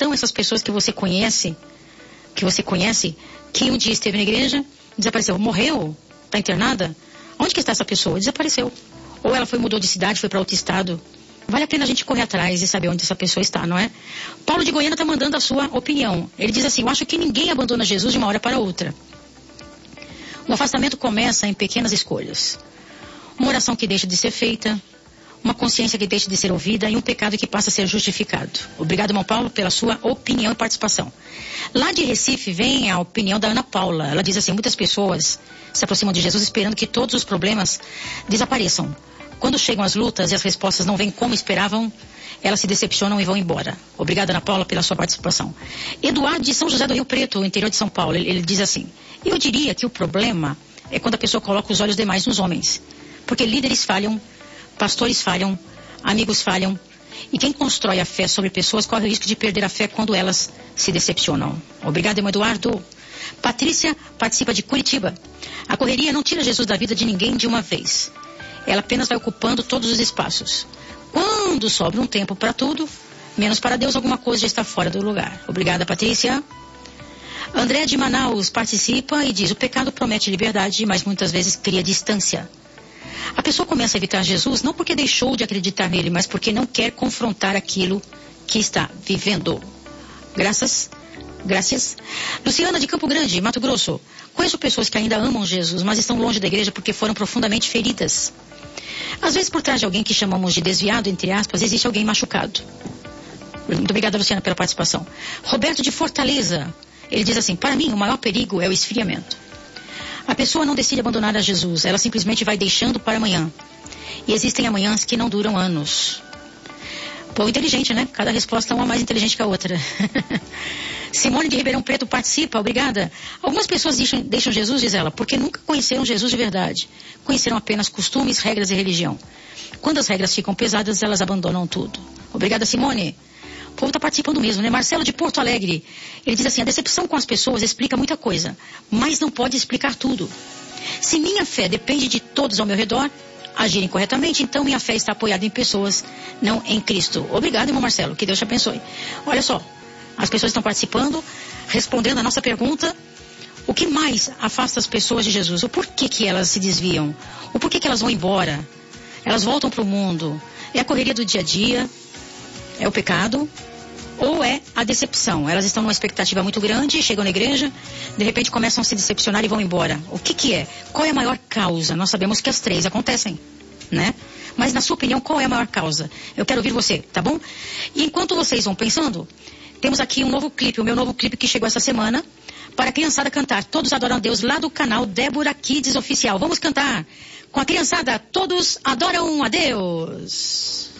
estão essas pessoas que você conhece, que um dia esteve na igreja, desapareceu, morreu, está internada? Onde que está essa pessoa? Desapareceu. Ou ela mudou de cidade, foi para outro estado. Vale a pena a gente correr atrás e saber onde essa pessoa está, não é? Paulo de Goiânia está mandando a sua opinião. Ele diz assim: eu acho que ninguém abandona Jesus de uma hora para outra. O afastamento começa em pequenas escolhas. Uma oração que deixa de ser feita, uma consciência que deixa de ser ouvida e um pecado que passa a ser justificado. Obrigado, irmão Paulo, pela sua opinião e participação. Lá de Recife vem a opinião da Ana Paula. Ela diz assim: muitas pessoas se aproximam de Jesus esperando que todos os problemas desapareçam. Quando chegam as lutas e as respostas não vêm como esperavam, elas se decepcionam e vão embora. Obrigada, Ana Paula, pela sua participação. Eduardo de São José do Rio Preto, interior de São Paulo, ele diz assim: eu diria que o problema é quando a pessoa coloca os olhos demais nos homens. Porque líderes falham, pastores falham, amigos falham. E quem constrói a fé sobre pessoas corre o risco de perder a fé quando elas se decepcionam. Obrigada, irmão Eduardo. Patrícia participa de Curitiba. A correria não tira Jesus da vida de ninguém de uma vez. Ela apenas vai ocupando todos os espaços. Quando sobra um tempo para tudo, menos para Deus, alguma coisa já está fora do lugar. Obrigada, Patrícia. André de Manaus participa e diz: o pecado promete liberdade, mas muitas vezes cria distância. A pessoa começa a evitar Jesus não porque deixou de acreditar nele, mas porque não quer confrontar aquilo que está vivendo. Graças. Luciana de Campo Grande, Mato Grosso. Conheço pessoas que ainda amam Jesus, mas estão longe da igreja porque foram profundamente feridas. Às vezes, por trás de alguém que chamamos de desviado, entre aspas, existe alguém machucado. Muito obrigada, Luciana, pela participação. Roberto de Fortaleza, ele diz assim: para mim, o maior perigo é o esfriamento. A pessoa não decide abandonar a Jesus, ela simplesmente vai deixando para amanhã. E existem amanhãs que não duram anos. Povo inteligente, né? Cada resposta é uma mais inteligente que a outra. Simone de Ribeirão Preto participa, obrigada. Algumas pessoas deixam Jesus, diz ela, porque nunca conheceram Jesus de verdade. Conheceram apenas costumes, regras e religião. Quando as regras ficam pesadas, elas abandonam tudo. Obrigada, Simone. O povo está participando mesmo, né? Marcelo de Porto Alegre, ele diz assim: a decepção com as pessoas explica muita coisa, mas não pode explicar tudo. Se minha fé depende de todos ao meu redor agirem corretamente, então minha fé está apoiada em pessoas, não em Cristo. Obrigado, irmão Marcelo, que Deus te abençoe. Olha só, as pessoas estão participando, respondendo a nossa pergunta: o que mais afasta as pessoas de Jesus? O porquê que elas se desviam? O porquê que elas vão embora? Elas voltam para o mundo? É a correria do dia a dia? É o pecado? Ou é a decepção? Elas estão numa expectativa muito grande, chegam na igreja, de repente começam a se decepcionar e vão embora. O que é? Qual é a maior causa? Nós sabemos que as três acontecem, né? Mas na sua opinião, qual é a maior causa? Eu quero ouvir você, tá bom? E enquanto vocês vão pensando, temos aqui um novo clipe, o meu novo clipe que chegou essa semana, para a criançada cantar. Todos adoram a Deus, lá do canal Débora Kids Oficial. Vamos cantar com a criançada. Todos adoram a Deus.